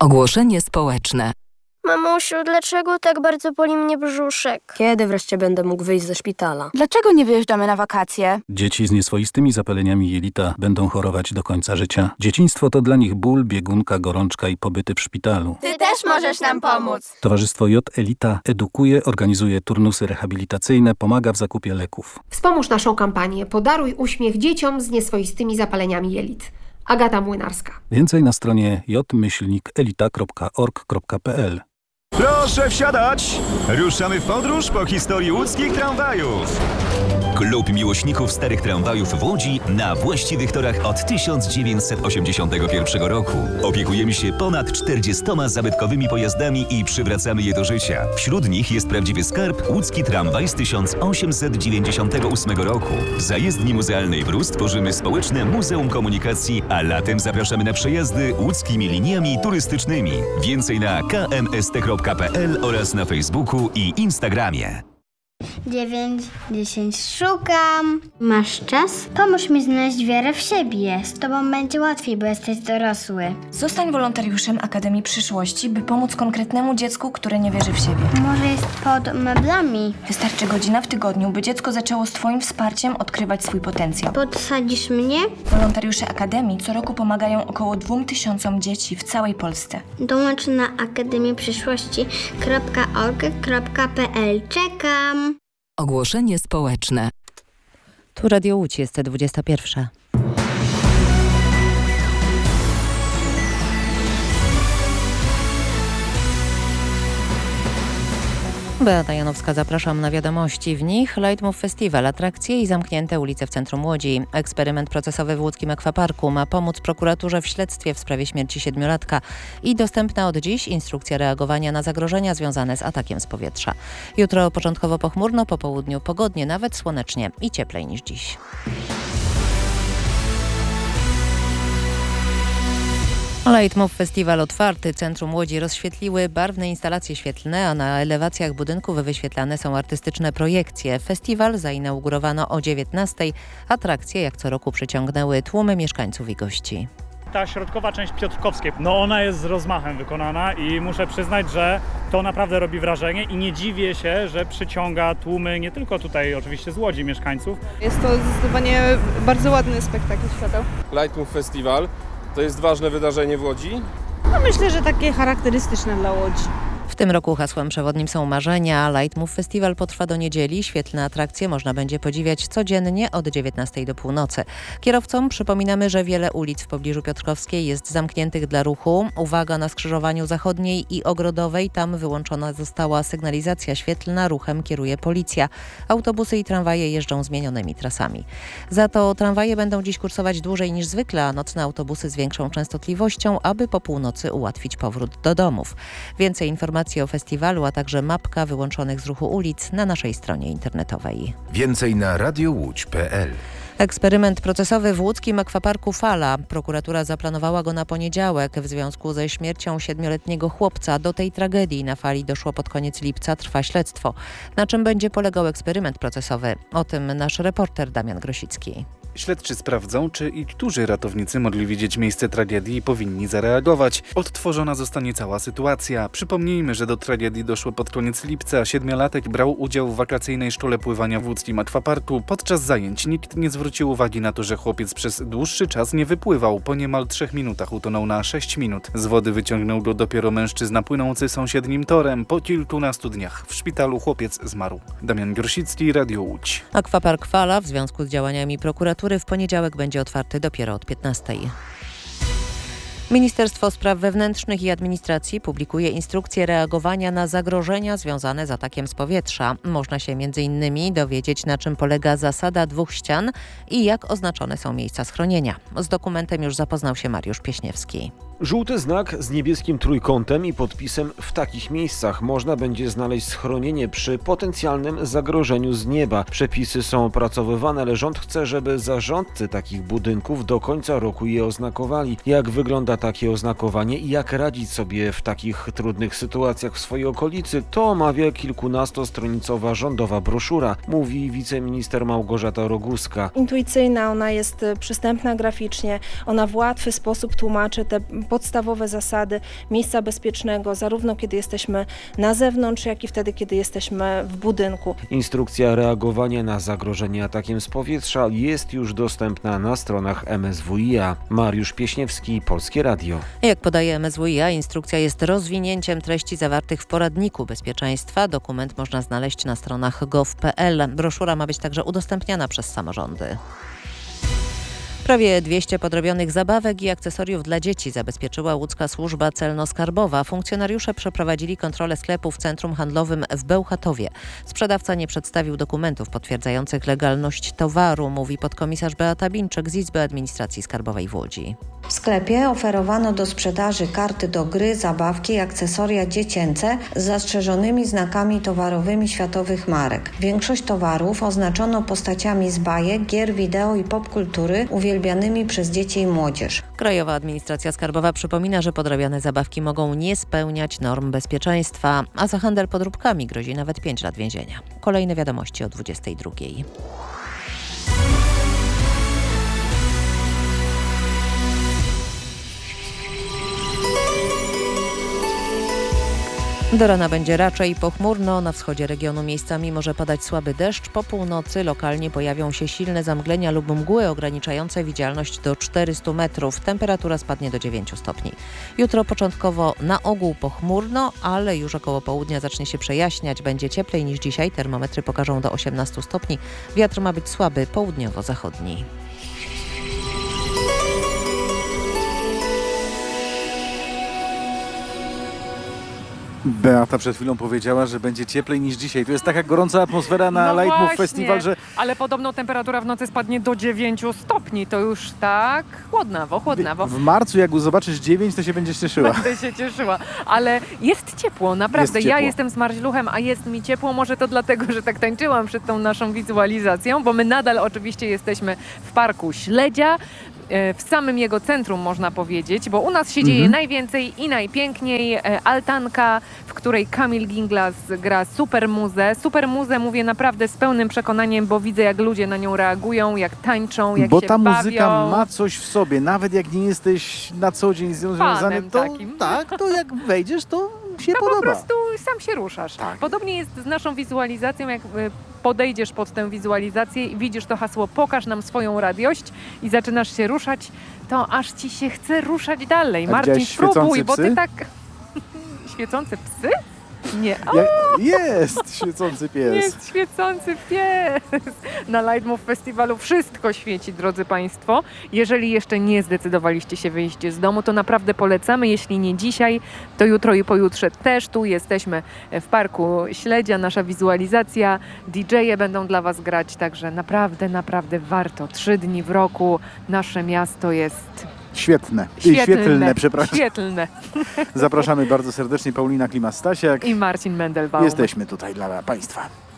Ogłoszenie społeczne. Mamusiu, dlaczego tak bardzo boli mnie brzuszek? Kiedy wreszcie będę mógł wyjść ze szpitala? Dlaczego nie wyjeżdżamy na wakacje? Dzieci z nieswoistymi zapaleniami jelita będą chorować do końca życia. Dzieciństwo to dla nich ból, biegunka, gorączka i pobyty w szpitalu. Ty też możesz nam pomóc. Towarzystwo J Elita edukuje, organizuje turnusy rehabilitacyjne, pomaga w zakupie leków. Wspomóż naszą kampanię Podaruj uśmiech dzieciom z nieswoistymi zapaleniami jelit. Agata Młynarska. Więcej na stronie j-elita.org.pl. Proszę wsiadać! Ruszamy w podróż po historii łódzkich tramwajów. Klub miłośników starych tramwajów w Łodzi na właściwych torach od 1981 roku. Opiekujemy się ponad 40 zabytkowymi pojazdami i przywracamy je do życia. Wśród nich jest prawdziwy skarb łódzki tramwaj z 1898 roku. W zajezdni muzealnej Brus tworzymy społeczne Muzeum Komunikacji, a latem zapraszamy na przejazdy łódzkimi liniami turystycznymi. Więcej na kmst.pl oraz na Facebooku i Instagramie. 9, 10, szukam. Masz czas? Pomóż mi znaleźć wiarę w siebie. Z tobą będzie łatwiej, bo jesteś dorosły. Zostań wolontariuszem Akademii Przyszłości, by pomóc konkretnemu dziecku, które nie wierzy w siebie. Może jest pod meblami. Wystarczy godzina w tygodniu, by dziecko zaczęło z twoim wsparciem odkrywać swój potencjał. Podsadzisz mnie? Wolontariusze Akademii co roku pomagają około 2000 dzieci w całej Polsce. Dołącz na akademieprzyszłości.org.pl. Czekam. Ogłoszenie społeczne. Tu Radio Łódź, jest 21. Beata Janowska, zapraszam na wiadomości. W nich Lightmove Festival, atrakcje i zamknięte ulice w centrum Łodzi. Eksperyment procesowy w łódzkim akwaparku ma pomóc prokuraturze w śledztwie w sprawie śmierci 7-latka i dostępna od dziś instrukcja reagowania na zagrożenia związane z atakiem z powietrza. Jutro początkowo pochmurno, po południu pogodnie, nawet słonecznie i cieplej niż dziś. Lightmove Festival otwarty. Centrum Łodzi rozświetliły barwne instalacje świetlne, a na elewacjach budynków wyświetlane są artystyczne projekcje. Festiwal zainaugurowano o 19:00. Atrakcje jak co roku przyciągnęły tłumy mieszkańców i gości. Ta środkowa część Piotrkowskiej, ona jest z rozmachem wykonana i muszę przyznać, że to naprawdę robi wrażenie i nie dziwię się, że przyciąga tłumy nie tylko tutaj oczywiście z Łodzi mieszkańców. Jest to zdecydowanie bardzo ładny spektakl świateł. Lightmove Festival to jest ważne wydarzenie w Łodzi? Myślę, że takie charakterystyczne dla Łodzi. W tym roku hasłem przewodnim są marzenia. Lightmove Festival potrwa do niedzieli. Świetlne atrakcje można będzie podziwiać codziennie od 19:00 do północy. Kierowcom przypominamy, że wiele ulic w pobliżu Piotrkowskiej jest zamkniętych dla ruchu. Uwaga, na skrzyżowaniu Zachodniej i Ogrodowej. Tam wyłączona została sygnalizacja świetlna. Ruchem kieruje policja. Autobusy i tramwaje jeżdżą zmienionymi trasami. Za to tramwaje będą dziś kursować dłużej niż zwykle, a nocne autobusy z większą częstotliwością, aby po północy ułatwić powrót do domów. Więcej informacji o festiwalu, a także mapka wyłączonych z ruchu ulic na naszej stronie internetowej. Więcej na radiołódź.pl. Eksperyment procesowy w łódzkim akwaparku Fala. Prokuratura zaplanowała go na poniedziałek w związku ze śmiercią 7-letniego chłopca. Do tej tragedii na Fali doszło pod koniec lipca. Trwa śledztwo. Na czym będzie polegał eksperyment procesowy? O tym nasz reporter Damian Grosicki. Śledczy sprawdzą, czy i którzy ratownicy mogli widzieć miejsce tragedii i powinni zareagować. Odtworzona zostanie cała sytuacja. Przypomnijmy, że do tragedii doszło pod koniec lipca. 7-latek brał udział w wakacyjnej szkole pływania w łódzkim akwaparku. Podczas zajęć nikt nie zwrócił uwagi na to, że chłopiec przez dłuższy czas nie wypływał. Po niemal 3 minutach utonął na 6 minut. Z wody wyciągnął go dopiero mężczyzna płynący sąsiednim torem. Po kilkunastu dniach w szpitalu chłopiec zmarł. Damian Grosicki, Radio Łódź. Akwapark Fala w związku z działaniami prokuratury w poniedziałek będzie otwarty dopiero od 15:00. Ministerstwo Spraw Wewnętrznych i Administracji publikuje instrukcje reagowania na zagrożenia związane z atakiem z powietrza. Można się m.in. dowiedzieć, na czym polega zasada 2 ścian i jak oznaczone są miejsca schronienia. Z dokumentem już zapoznał się Mariusz Pieśniewski. Żółty znak z niebieskim trójkątem i podpisem "w takich miejscach można będzie znaleźć schronienie przy potencjalnym zagrożeniu z nieba". Przepisy są opracowywane, ale rząd chce, żeby zarządcy takich budynków do końca roku je oznakowali. Jak wygląda takie oznakowanie i jak radzić sobie w takich trudnych sytuacjach w swojej okolicy, to omawia kilkunastostronicowa rządowa broszura, mówi wiceminister Małgorzata Roguska. Intuicyjna, ona jest przystępna graficznie, ona w łatwy sposób tłumaczy te podstawowe zasady miejsca bezpiecznego, zarówno kiedy jesteśmy na zewnątrz, jak i wtedy, kiedy jesteśmy w budynku. Instrukcja reagowania na zagrożenie atakiem z powietrza jest już dostępna na stronach MSWiA. Mariusz Pieśniewski, Polskie Radio. Jak podaje MSWiA, instrukcja jest rozwinięciem treści zawartych w poradniku bezpieczeństwa. Dokument można znaleźć na stronach gov.pl. Broszura ma być także udostępniana przez samorządy. Prawie 200 podrobionych zabawek i akcesoriów dla dzieci zabezpieczyła łódzka służba celno-skarbowa. Funkcjonariusze przeprowadzili kontrolę sklepu w centrum handlowym w Bełchatowie. Sprzedawca nie przedstawił dokumentów potwierdzających legalność towaru, mówi podkomisarz Beata Bińczyk z Izby Administracji Skarbowej w Łodzi. W sklepie oferowano do sprzedaży karty do gry, zabawki i akcesoria dziecięce z zastrzeżonymi znakami towarowymi światowych marek. Większość towarów oznaczono postaciami z bajek, gier wideo i popkultury uwielbianymi przez dzieci i młodzież. Krajowa Administracja Skarbowa przypomina, że podrabiane zabawki mogą nie spełniać norm bezpieczeństwa, a za handel podróbkami grozi nawet 5 lat więzienia. Kolejne wiadomości o 22:00. Do rana będzie raczej pochmurno, na wschodzie regionu miejscami może padać słaby deszcz, po północy lokalnie pojawią się silne zamglenia lub mgły ograniczające widzialność do 400 metrów. Temperatura spadnie do 9 stopni. Jutro początkowo na ogół pochmurno, ale już około południa zacznie się przejaśniać. Będzie cieplej niż dzisiaj, termometry pokażą do 18 stopni. Wiatr ma być słaby, południowo-zachodni. Beata przed chwilą powiedziała, że będzie cieplej niż dzisiaj. Tu jest taka gorąca atmosfera na Light Move Festival, że... Ale podobno temperatura w nocy spadnie do 9 stopni. To już tak chłodnawo. W marcu, jak zobaczysz 9, to się będziesz cieszyła. Będę się cieszyła. Ale jest ciepło, naprawdę. Jest ciepło. Ja jestem zmarzluchem, a jest mi ciepło. Może to dlatego, że tak tańczyłam przed tą naszą wizualizacją, bo my nadal oczywiście jesteśmy w Parku Śledzia. W samym jego centrum, można powiedzieć, bo u nas się dzieje najwięcej i najpiękniej. Altanka, w której Kamil Ginglas gra super muzę. Super muzę mówię naprawdę z pełnym przekonaniem, bo widzę, jak ludzie na nią reagują, jak tańczą, jak bo się ta bawią. muzyka ma coś w sobie. Nawet jak nie jesteś na co dzień z nią związany, to takim. tak, to jak wejdziesz, to się to podoba. Po prostu sam się ruszasz. Tak. Podobnie jest z naszą wizualizacją, jak podejdziesz pod tę wizualizację i widzisz to hasło "Pokaż nam swoją radość" i zaczynasz się ruszać, to aż ci się chce ruszać dalej. A Marcin, spróbuj, bo psy? ty tak... Świecące psy? Nie. Jest świecący pies. Jest świecący pies. Na Light Move Festiwalu wszystko świeci, drodzy Państwo. Jeżeli jeszcze nie zdecydowaliście się wyjść z domu, to naprawdę polecamy. Jeśli nie dzisiaj, to jutro i pojutrze też tu jesteśmy w Parku Śledzia. Nasza wizualizacja, DJ-e będą dla Was grać, także naprawdę warto. 3 dni w roku nasze miasto jest... Świetlne, przepraszam. Świetlne. Zapraszamy bardzo serdecznie, Paulina Klimas-Stasiak. I Marcin Mendelbaum. Jesteśmy tutaj dla Państwa.